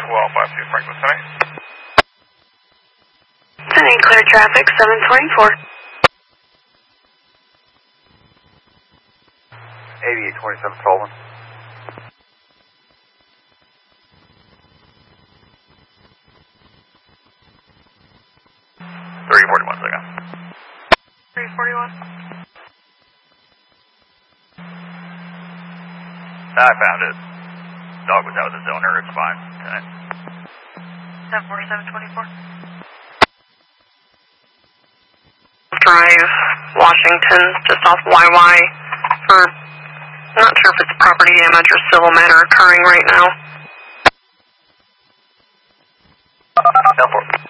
1252 Franklin tonight. Tonight, clear traffic, 724. 8827 Sullivan. Second. 341. I found it. Dog was out of the zoner, it's fine. 74724. Drive, Washington, just off YY for, I'm not sure if it's property damage or civil matter occurring right now.